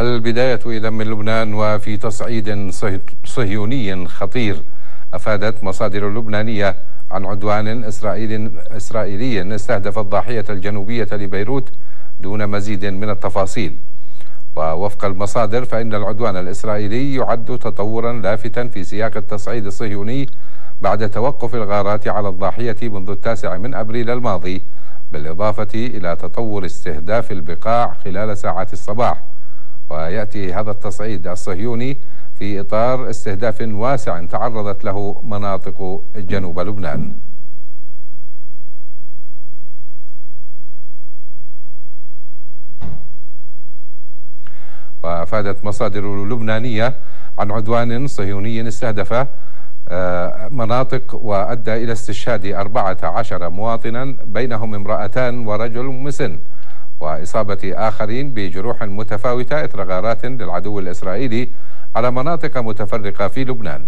البداية إذا من لبنان، وفي تصعيد صهيوني خطير أفادت مصادر لبنانية عن عدوان إسرائيلي استهدف الضاحية الجنوبية لبيروت دون مزيد من التفاصيل. ووفق المصادر فإن العدوان الإسرائيلي يعد تطورا لافتا في سياق التصعيد الصهيوني بعد توقف الغارات على الضاحية منذ 9 أبريل الماضي، بالإضافة إلى تطور استهداف البقاع خلال ساعات الصباح. ويأتي هذا التصعيد الصهيوني في إطار استهداف واسع تعرضت له مناطق جنوب لبنان. وأفادت مصادر لبنانية عن عدوان صهيوني استهدف مناطق وأدى إلى استشهاد 14 مواطنا بينهم امرأتان ورجل مسن، وإصابة آخرين بجروح متفاوتة إثر غارات للعدو الإسرائيلي على مناطق متفرقة في لبنان.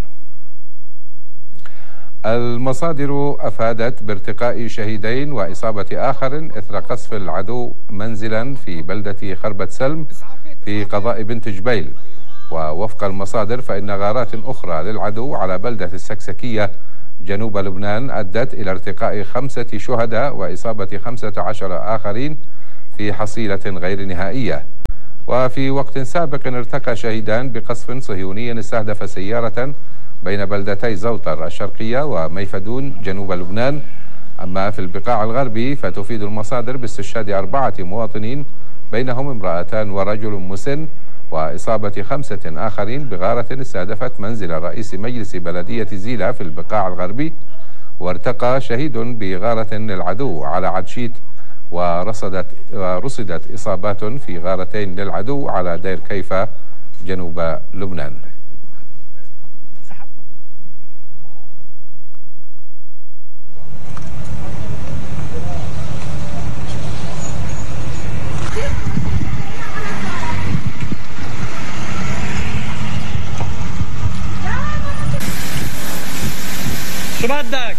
المصادر أفادت بارتقاء شهيدين وإصابة آخر إثر قصف العدو منزلا في بلدة خربة سلم في قضاء بنت جبيل. ووفق المصادر فإن غارات أخرى للعدو على بلدة السكسكية جنوب لبنان أدت إلى ارتقاء 5 شهداء وإصابة 15 آخرين في حصيلة غير نهائية. وفي وقت سابق ارتقى شهيدان بقصف صهيوني استهدف سيارة بين بلدتي زوطر الشرقية وميفدون جنوب لبنان. أما في البقاع الغربي فتفيد المصادر باستشهاد 4 مواطنين بينهم امرأتان ورجل مسن، وإصابة 5 آخرين بغارة استهدفت منزل رئيس مجلس بلدية زيلة في البقاع الغربي. وارتقى شهيد بغارة للعدو على عدشيت، ورصدت إصابات في غارتين للعدو على دير كيفة جنوب لبنان. شو بدك؟